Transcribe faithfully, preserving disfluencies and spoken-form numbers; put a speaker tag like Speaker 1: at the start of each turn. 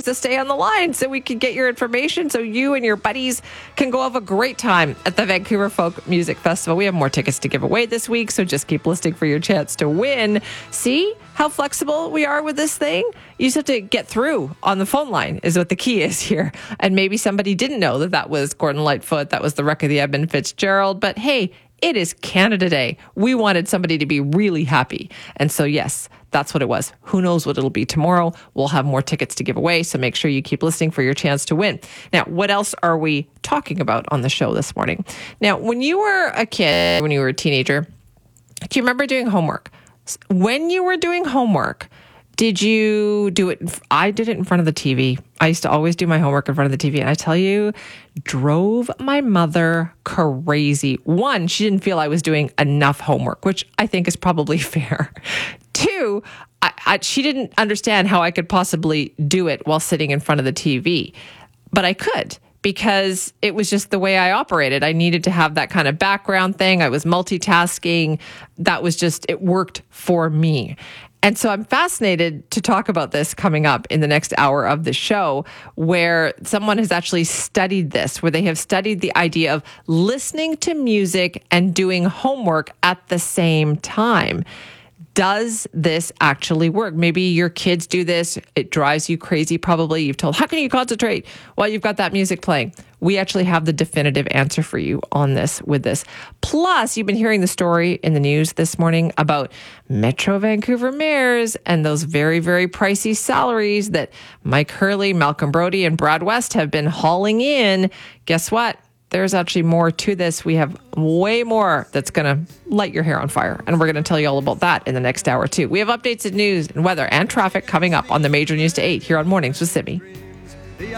Speaker 1: hours to stay on the line so we can get your information so you and your buddies can go have a great time at the Vancouver Folk Music Festival. We have more tickets to give away this week, so just keep listening for your chance to win. See how flexible we are with this thing? You just have to get through on the phone line is what the key is here. And maybe somebody didn't know that that was Gordon Lightfoot. That was the wreck of the Edmund Fitzgerald. But hey, it is Canada Day. We wanted somebody to be really happy. And so, yes, that's what it was. Who knows what it'll be tomorrow? We'll have more tickets to give away. So make sure you keep listening for your chance to win. Now, what else are we talking about on the show this morning? Now, when you were a kid, when you were a teenager, do you remember doing homework? When you were doing homework, did you do it? I did it in front of the T V. I used to always do my homework in front of the T V. And I tell you, drove my mother crazy. One, she didn't feel I was doing enough homework, which I think is probably fair. Two, I, I, she didn't understand how I could possibly do it while sitting in front of the T V. But I could, because it was just the way I operated. I needed to have that kind of background thing. I was multitasking. That was just, it worked for me. And so I'm fascinated to talk about this coming up in the next hour of the show, where someone has actually studied this, where they have studied the idea of listening to music and doing homework at the same time. Does this actually work? Maybe your kids do this. It drives you crazy. Probably you've told, how can you concentrate while you've got that music playing? We actually have the definitive answer for you on this with this. Plus, you've been hearing the story in the news this morning about Metro Vancouver mayors and those very, very pricey salaries that Mike Hurley, Malcolm Brody, and Brad West have been hauling in. Guess what? There's actually more to this. We have way more that's going to light your hair on fire. And we're going to tell you all about that in the next hour, too. We have updates in news and weather and traffic coming up on the Major News to eight here on Mornings with Simi.